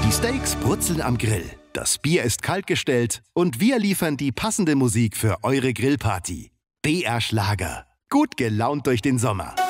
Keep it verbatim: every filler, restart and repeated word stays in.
Die Steaks brutzeln am Grill, das Bier ist kalt gestellt und wir liefern die passende Musik für eure Grillparty. B R Schlager. Gut gelaunt durch den Sommer.